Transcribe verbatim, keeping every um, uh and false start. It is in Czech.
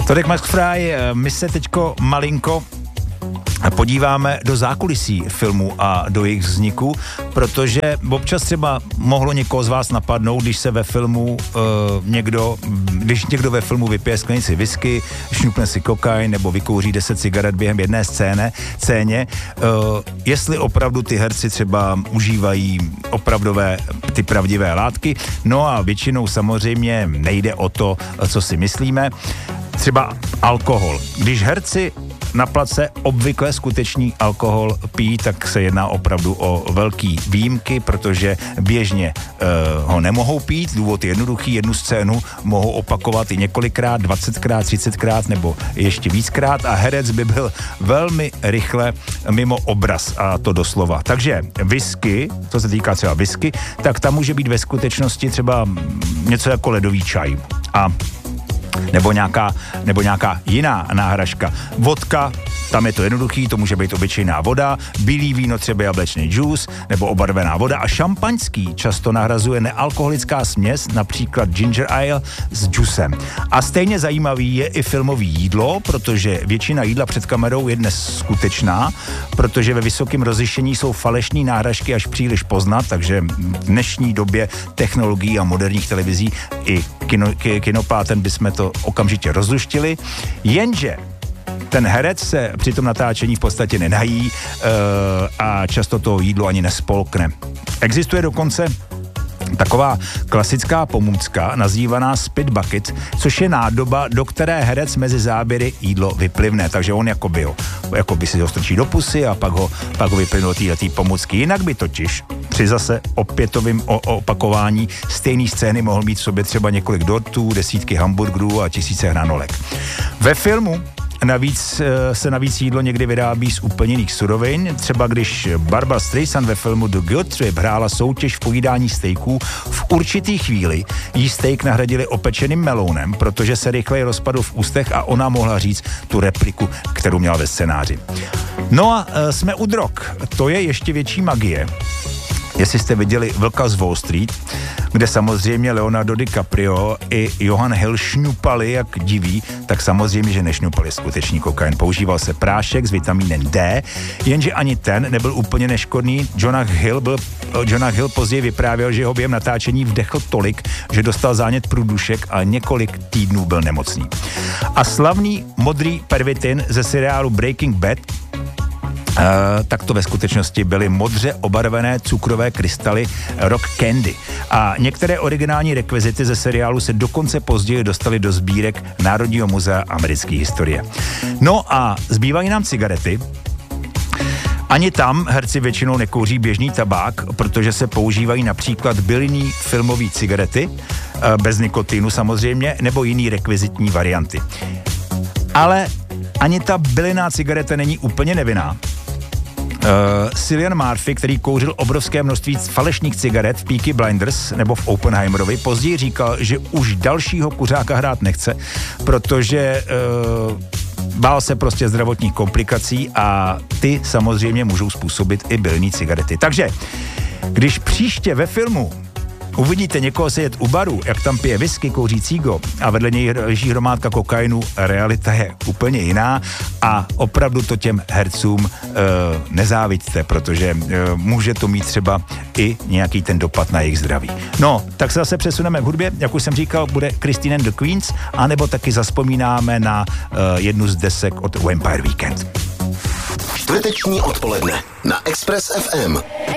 Tolik Max Fry, my se teďko malinko podíváme do zákulisí filmu a do jejich vzniku, protože občas třeba mohlo někoho z vás napadnout, když se ve filmu uh, někdo, když někdo ve filmu vypije sklenici whisky, šňupne si kokain nebo vykouří deset cigaret během jedné scény, scéně, uh, jestli opravdu ty herci třeba užívají opravdové, ty pravdivé látky. No a většinou samozřejmě nejde o to, co si myslíme. Třeba alkohol. Když herci na place obvykle skutečný alkohol pijí, tak se jedná opravdu o velký výjimky, protože běžně uh, ho nemohou pít. Důvod je jednoduchý, jednu scénu mohou opakovat i několikrát, dvacetkrát, třicetkrát nebo ještě víckrát a herec by byl velmi rychle mimo obraz, a to doslova. Takže whisky, co se týká třeba whisky, tak tam může být ve skutečnosti třeba něco jako ledový čaj. A nebo nějaká, nebo nějaká jiná náhražka. Vodka, tam je to jednoduchý, to může být obyčejná voda, bílý víno, třeba jablečný džus, nebo obarvená voda a šampaňský často nahrazuje nealkoholická směs, například ginger ale s džusem. A stejně zajímavý je i filmový jídlo, protože většina jídla před kamerou je dnes skutečná, protože ve vysokém rozlišení jsou falešní náhražky až příliš poznat, takže v dnešní době technologií a moderních televizí i kino, kinopáten bychom to okamžitě rozluštili, jenže ten herec se při tom natáčení v podstatě nenají uh, a často to jídlo ani nespolkne. Existuje dokonce taková klasická pomůcka nazývaná spit bucket, což je nádoba, do které herec mezi záběry jídlo vyplivne, takže on jako by, ho, jako by si ho strčí do pusy a pak ho, pak ho vyplivne do této pomůcky. Jinak by totiž při zase opětovým opakování stejné scény mohl mít v sobě třeba několik dortů, desítky hamburgerů a tisíce hranolek. Ve filmu Navíc se navíc jídlo někdy vyrábí z úplně jiných surovin. Třeba když Barbra Streisand ve filmu The Good Trip hrála soutěž v pojídání steaků, v určitý chvíli jí steak nahradili opečeným melounem, protože se rychleji rozpadl v ústech a ona mohla říct tu repliku, kterou měla ve scénáři. No a e, jsme u drog. To je ještě větší magie. Jestli jste viděli Vlka z Wall Street, kde samozřejmě Leonardo DiCaprio i Johan Hill šňupali jak diví, tak samozřejmě, že nešňupali skutečný kokain. Používal se prášek s vitamínem D, jenže ani ten nebyl úplně neškodný. Jonah Hill, byl, Jonah Hill později vyprávěl, že ho během natáčení vdechl tolik, že dostal zánět průdušek a několik týdnů byl nemocný. A slavný modrý pervitin ze seriálu Breaking Bad, Uh, tak to ve skutečnosti byly modře obarvené cukrové krystaly Rock Candy. A některé originální rekvizity ze seriálu se dokonce později dostaly do sbírek Národního muzea americké historie. No a zbývají nám cigarety. Ani tam herci většinou nekouří běžný tabák, protože se používají například bylinný filmový cigarety, bez nikotinu samozřejmě, nebo jiný rekvizitní varianty. Ale ani ta bylinná cigareta není úplně nevinná. Uh, Cillian Murphy, který kouřil obrovské množství falešných cigaret v Peaky Blinders nebo v Oppenheimerovi, později říkal, že už dalšího kuřáka hrát nechce, protože uh, bál se prostě zdravotních komplikací a ty samozřejmě můžou způsobit i bylinné cigarety. Takže, když příště ve filmu uvidíte někoho sedět u baru, jak tam pije whisky, kouří cígo a vedle něj leží hromádka kokainu, realita je úplně jiná a opravdu to těm hercům e, nezáviďte, protože e, může to mít třeba i nějaký ten dopad na jejich zdraví. No, tak se zase přesuneme k hudbě, jak už jsem říkal, bude Christine and the Queens, anebo taky zazpomínáme na e, jednu z desek od Vampire Weekend. Čtvrteční odpoledne na Express ef em.